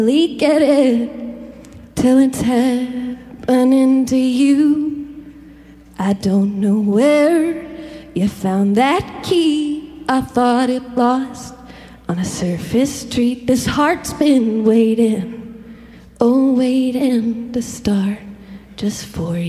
Get it till it's happening to you. I don't know where you found that key. I thought it lost on a surface street. This heart's been waiting, oh, waiting to start just for you.